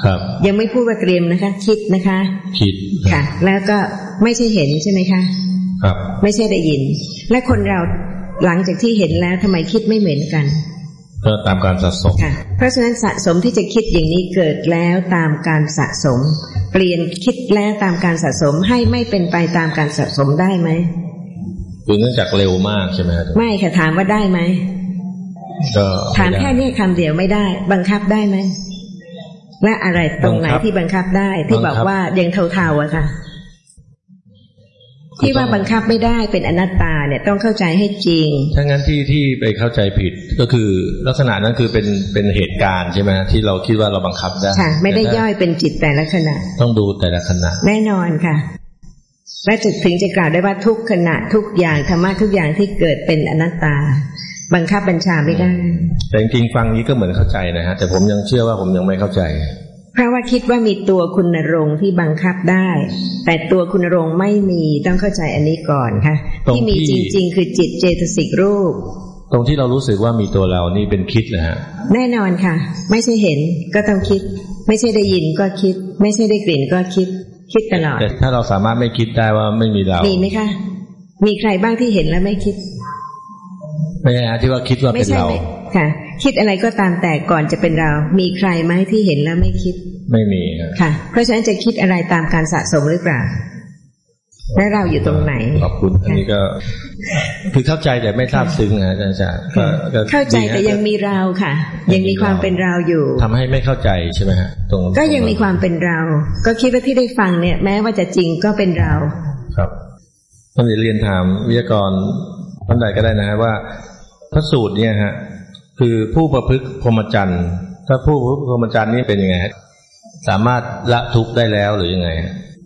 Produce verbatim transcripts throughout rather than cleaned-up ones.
ครับยังไม่พูดว่าเตรียมนะคะคิดนะคะคิดค่ะแล้วก็ไม่ใช่เห็นใช่ไหมคะครับไม่ใช่ได้ยินและคนเราหลังจากที่เห็นแล้วทำไมคิดไม่เหมือนกันก็ตามการสะสมค่ะเพราะฉะนั้นสะสมที่จะคิดอย่างนี้เกิดแล้วตามการสะสมเปลี่ยนคิดแล้วตามการสะสมให้ไม่เป็นไปตามการสะสมได้ไหมคือเนื่องจากเร็วมากใช่ไหมครับไม่ค่ะถามว่าได้ไหมก็ถามแค่นี้คำเดียวไม่ได้บังคับได้ไหมและอะไรตรงไหนที่บังคับได้ที่บอกว่ายังเทาๆอะค่ะที่ว่าบังคับไม่ได้เป็นอนัตตาเนี่ยต้องเข้าใจให้จริงถ้างั้นที่ที่ไปเข้าใจผิดก็คือลักษณะนั้นคือเป็นเป็นเหตุการณ์ใช่ไหมที่เราคิดว่าเราบังคับได้ค่ะไม่ได้ย่อยเป็นจิตแต่ละขณะต้องดูแต่ละขณะแน่นอนค่ะและจึงถึงจะกล่าวได้ว่าทุกขณะทุกอย่างธรรมะทุกอย่างที่เกิดเป็นอนัตตาบังคับบัญชาไม่ได้แต่จริงๆฟังนี้ก็เหมือนเข้าใจนะฮะแต่ผมยังเชื่อว่าผมยังไม่เข้าใจเพราะว่าคิดว่ามีตัวคุณรงค์ที่บังคับได้แต่ตัวคุณรงค์ไม่มีต้องเข้าใจอันนี้ก่อนค่ะที่มีจริงๆคือจิตเจตสิกรูปตรงที่เรารู้สึกว่ามีตัวเรานี่เป็นคิดนะฮะแน่นอนค่ะไม่ใช่เห็นก็ต้องคิดไม่ใช่ได้ยินก็คิดไม่ใช่ได้กลิ่นก็คิดคิดตลอดแต่ถ้าเราสามารถไม่คิดได้ว่าไม่มีเรามีไหมคะมีใครบ้างที่เห็นแล้วไม่คิดไม่ใช่ฮะที่ว่าคิดว่าเป็นเราค่ะคิดอะไรก็ตามแต่ก่อนจะเป็นเรามีใครไหมที่เห็นแล้วไม่คิดไม่มีค่ะเพราะฉะนั้นจะคิดอะไรตามการสะสมหรือเปล่าและเราอยู่ตรงไหนขอบคุณอันนี้ก็คือเข้าใจแต่ไม่ทราบซึ้งนะอาจารย์เข้าใจแต่ยังมีเราค่ะยังมีความเป็นเราอยู่ทำให้ไม่เข้าใจใช่ไหมฮะตรงก็ยังมีความเป็นเราก็คิดว่าที่ได้ฟังเนี่ยแม้ว่าจะจริงก็เป็นเราครับต้องเรียนถามวิทยากรท่านใดก็ได้นะฮะว่าพระสูตรเนี่ยฮะคือผู้ประพฤติพรหมจรรย์ถ้าผู้ประพฤติพรหมจรรย์นี่เป็นยังไงสามารถละทุกข์ได้แล้วหรือยังไง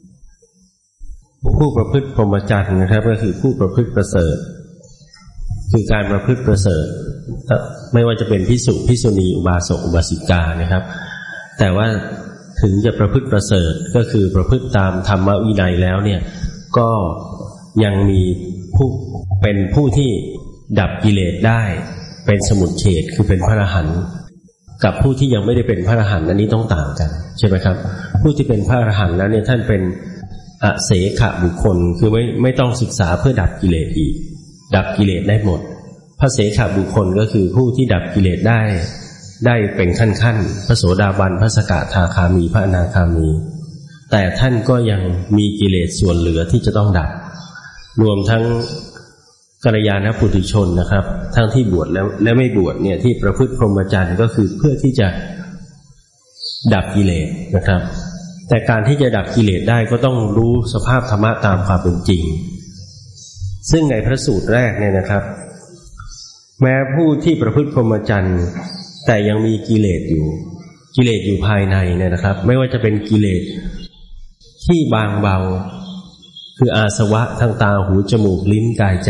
ผู้ประพฤติพรหมจรรย์นะครับก็คือผู้ประพฤติประเสริฐคือการประพฤติประเสริฐไม่ว่าจะเป็นภิกษุภิกษุณีอุบาสกอุบาสิกานะครับแต่ว่าถึงจะประพฤติประเสริฐก็คือประพฤติตามธรรมวินัยแล้วเนี่ยก็ยังมีผู้เป็นผู้ที่ดับกิเลสได้เป็นสมุจเฉทคือเป็นพระอรหันต์กับผู้ที่ยังไม่ได้เป็นพระอรหันต์อันนี้ต้องต่างกันใช่ไหมครับผู้ที่เป็นพระอรหันต์แล้วเนี่ยท่านเป็นอเสขะบุคคลคือไม่ไม่ต้องศึกษาเพื่อดับกิเลสอีกดับกิเลสได้หมดพระเสขะบุคคลก็คือผู้ที่ดับกิเลสได้ได้เป็นขั้นๆพระโสดาบันพระสกทาคามีพระอนาคามีแต่ท่านก็ยังมีกิเลสส่วนเหลือที่จะต้องดับรวมทั้งกัลยาณปุถุชนนะครับทั้งที่บวชแล้วและไม่บวชเนี่ยที่ประพฤติพรหมจรรย์ก็คือเพื่อที่จะดับกิเลสนะครับแต่การที่จะดับกิเลสได้ก็ต้องรู้สภาพธรรมะตามความเป็นจริงซึ่งในพระสูตรแรกเนี่ยนะครับแม้ผู้ที่ประพฤติพรหมจรรย์แต่ยังมีกิเลสอยู่กิเลสอยู่ภายในเนี่ยนะครับไม่ว่าจะเป็นกิเลสที่บางเบาคืออาสวะทางตาหูจมูกลิ้นกายใจ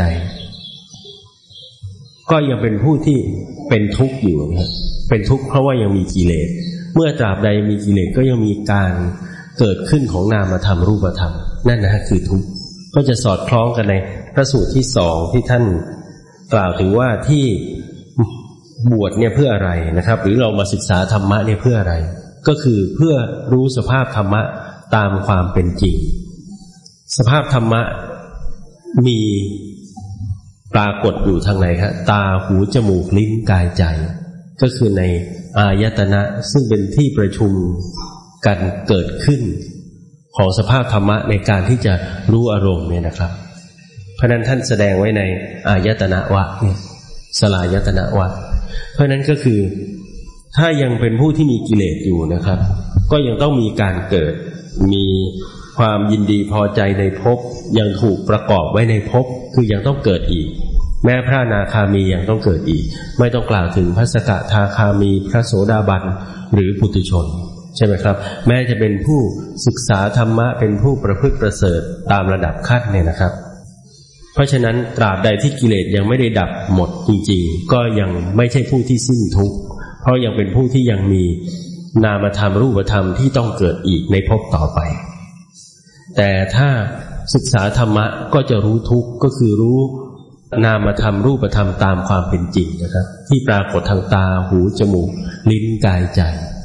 ก็ยังเป็นผู้ที่เป็นทุกข์อยู่นะครับเป็นทุกข์เพราะว่ายังมีกิเลสเมื่อตราบใดมีกิเลสก็ยังมีการเกิดขึ้นของนามธรรมรูปธรรมนั่นนะคือทุกข์ก็จะสอดคล้องกันในพระสูตรที่สองที่ท่านกล่าวถึงว่าที่บวชเนี่ยเพื่ออะไรนะครับหรือเรามาศึกษาธรรมะเนี่ยเพื่ออะไรก็คือเพื่อรู้สภาพธรรมะตามความเป็นจริงสภาพธรรมะมีปรากฏอยู่ทางไหนครับตาหูจมูกลิ้นกายใจก็คือในอายตนะซึ่งเป็นที่ประชุมกันเกิดขึ้นของสภาพธรรมะในการที่จะรู้อารมณ์เนี่ยนะครับเพราะนั้นท่านแสดงไว้ในอายตนะวะเนี่ยสลายตนะวะเพราะนั้นก็คือถ้ายังเป็นผู้ที่มีกิเลสอยู่นะครับก็ยังต้องมีการเกิดมีความยินดีพอใจในภพยังถูกประกอบไว้ในภพคือยังต้องเกิดอีกแม้พระอนาคามียังต้องเกิดอีกไม่ต้องกล่าวถึงพระสกทาคามีพระโสดาบันหรือปุถุชนใช่ไหมครับแม้จะเป็นผู้ศึกษาธรรมะเป็นผู้ประพฤติประเสริฐตามระดับขั้นเนี่ยนะครับเพราะฉะนั้นตราบใดที่กิเลสยังไม่ได้ดับหมดจริงๆก็ยังไม่ใช่ผู้ที่สิ้นทุกข์เพราะยังเป็นผู้ที่ยังมีนามธรรมรูปธรรมที่ต้องเกิดอีกในภพต่อไปแต่ถ้าศึกษาธรรมะก็จะรู้ทุกข์ก็คือรู้นามธรรมรูปธรรมตามความเป็นจริงนะครับที่ปรากฏทางตาหูจมูกลิ้นกายใจ